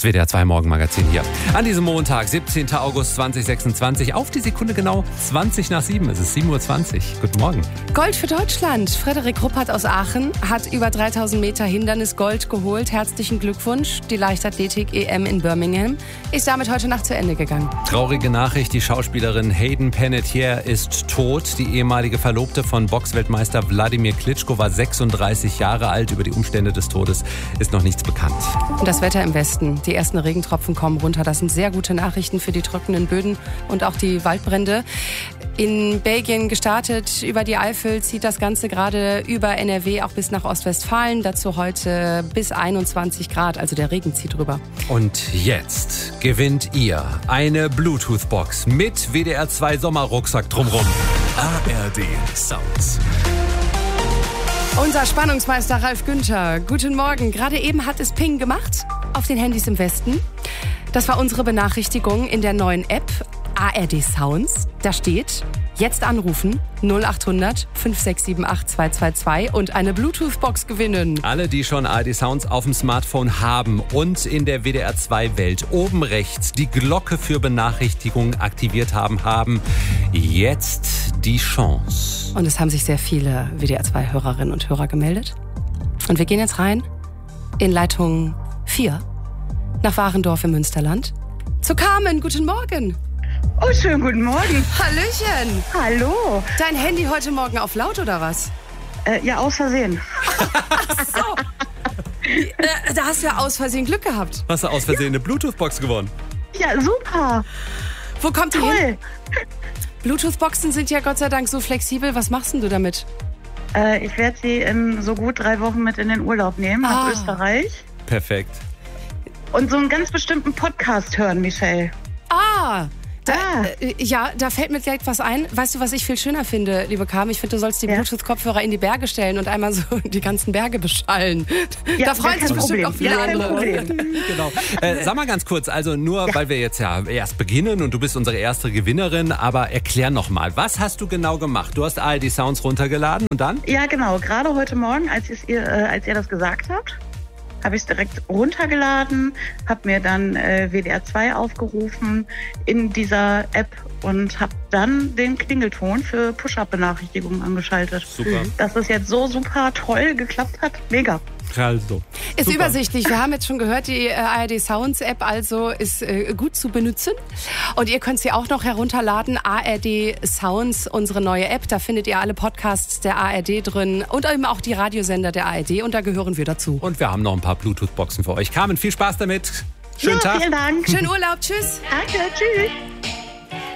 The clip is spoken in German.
Das WDR 2 Morgenmagazin hier. An diesem Montag, 17. August 2026, auf die Sekunde genau 20 nach 7. Es ist 7.20 Uhr. Guten Morgen. Gold für Deutschland. Frederik Ruppert aus Aachen hat über 3000 Meter Hindernisgold geholt. Herzlichen Glückwunsch. Die Leichtathletik-EM in Birmingham ist damit heute Nacht zu Ende gegangen. Traurige Nachricht, die Schauspielerin Hayden Panettiere ist tot. Die ehemalige Verlobte von Boxweltmeister Wladimir Klitschko war 36 Jahre alt. Über die Umstände des Todes ist noch nichts bekannt. Und das Wetter im Westen. Die ersten Regentropfen kommen runter. Das sind sehr gute Nachrichten für die trockenen Böden und auch die Waldbrände. In Belgien gestartet, über die Eifel zieht das Ganze gerade über NRW auch bis nach Ostwestfalen. Dazu heute bis 21 Grad, also der Regen zieht rüber. Und jetzt gewinnt ihr eine Bluetooth-Box mit WDR 2 Sommerrucksack drumrum. ARD Sounds. Unser Spannungsmeister Ralf Günther, guten Morgen. Gerade eben hat es Ping gemacht auf den Handys im Westen. Das war unsere Benachrichtigung in der neuen App ARD Sounds. Da steht, jetzt anrufen 0800 5678 222 und eine Bluetooth-Box gewinnen. Alle, die schon ARD Sounds auf dem Smartphone haben und in der WDR 2 Welt oben rechts die Glocke für Benachrichtigungen aktiviert haben jetzt die Chance. Und es haben sich sehr viele WDR 2 Hörerinnen und Hörer gemeldet. Und wir gehen jetzt rein in Leitung 4 nach Warendorf im Münsterland. Zu Carmen, guten Morgen. Oh, schönen guten Morgen. Hallöchen. Hallo. Dein Handy heute Morgen auf laut oder was? Ja, aus Versehen. Ach so. Da hast du ja aus Versehen Glück gehabt. Hast du aus Versehen eine Bluetooth-Box gewonnen? Ja, super. Wo kommt die Toll. hin? Bluetooth-Boxen sind ja Gott sei Dank so flexibel. Was machst denn du damit? Ich werde sie in so gut 3 Wochen mit in den Urlaub nehmen, nach Österreich. Perfekt. Und so einen ganz bestimmten Podcast hören, Michelle. Da fällt mir gleich was ein. Weißt du, was ich viel schöner finde, liebe Carmen? Ich finde, du sollst die Bluetooth-Kopfhörer in die Berge stellen und einmal so die ganzen Berge beschallen. Ja, da freuen sich bestimmt auch viele andere. Genau. Sag mal ganz kurz, also nur weil wir jetzt ja erst beginnen und du bist unsere erste Gewinnerin, aber erklär nochmal, was hast du genau gemacht? Du hast ARD Sounds runtergeladen und dann? Ja, genau. Gerade heute Morgen, als ihr das gesagt habt, habe ich es direkt runtergeladen, habe mir dann WDR 2 aufgerufen in dieser App und habe dann den Klingelton für Push-Up-Benachrichtigungen angeschaltet. Super. Dass es jetzt so super toll geklappt hat, mega. Also. Ist Super. Übersichtlich. Wir haben jetzt schon gehört, die ARD Sounds App also ist gut zu benutzen. Und ihr könnt sie auch noch herunterladen. ARD Sounds, unsere neue App. Da findet ihr alle Podcasts der ARD drin und eben auch die Radiosender der ARD. Und da gehören wir dazu. Und wir haben noch ein paar Bluetooth-Boxen für euch. Carmen, viel Spaß damit. Schönen Tag. Vielen Dank. Schönen Urlaub. Tschüss. Danke, tschüss.